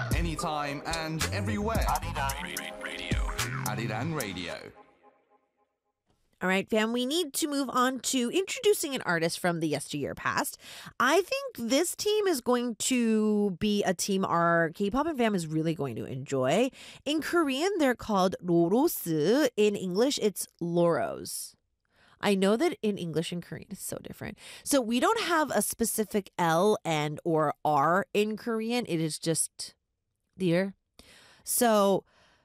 Anytime and everywhere. Radio. Arirang Radio. All right, fam, we need to move on to introducing an artist from the yesteryear past. I think this team is going to be a team our K-pop and fam is really going to enjoy. In Korean, they're called 로로스. In English, it's Loros. I know that in English and Korean it's so different. So we don't have a specific L and or R in Korean. It is just dear. So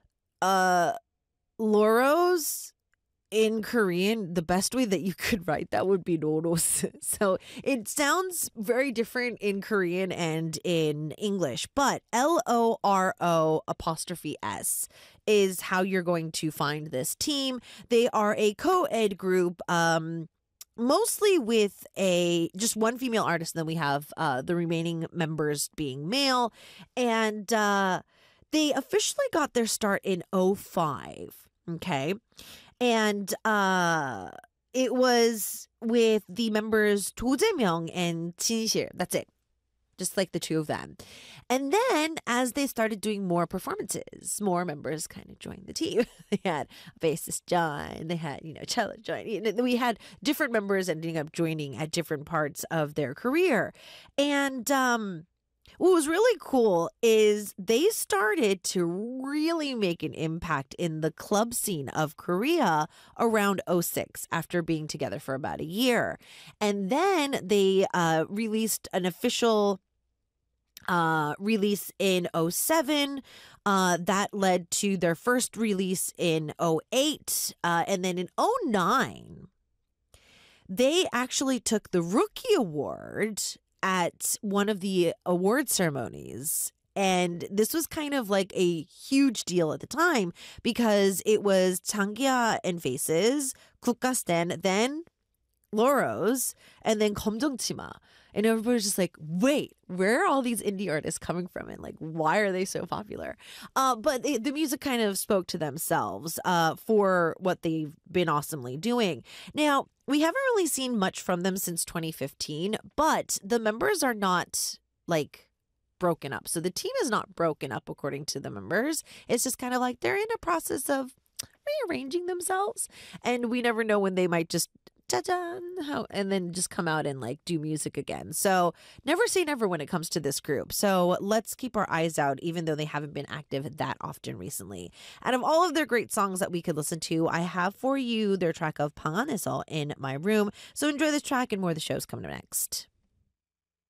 Loros in Korean, the best way that you could write that would be Loros. So it sounds very different in Korean and in English, but LORO''S is how you're going to find this team. They are a co-ed group, mostly with just one female artist, and then we have the remaining members being male. And they officially got their start in '05. Okay. And it was with the members Do Jae-myung and Jinsil. That's it. Just like the two of them. And then as they started doing more performances, more members kind of joined the team. They had bassist John, they had, cello John. We had different members ending up joining at different parts of their career. And what was really cool is they started to really make an impact in the club scene of Korea around '06 after being together for about a year. And then they released an official release in '07 that led to their first release in '08. And then in '09, they actually took the Rookie Award at one of the award ceremonies. And this was kind of like a huge deal at the time because it was Changia and Faces, Kukasten, then Loros, and then 검정치마. And everybody's just like, wait, where are all these indie artists coming from? And like, why are they so popular? But the music kind of spoke to themselves for what they've been awesomely doing. Now, we haven't really seen much from them since 2015, but the members are not like broken up. So the team is not broken up according to the members. It's just kind of like they're in a process of rearranging themselves. And we never know when they might just and then just come out and like do music again. So never say never when it comes to this group. So let's keep our eyes out, even though they haven't been active that often recently. Out of all of their great songs that we could listen to, I have for you their track of 방 안에서 in my room. So enjoy this track and more of the show's coming up next.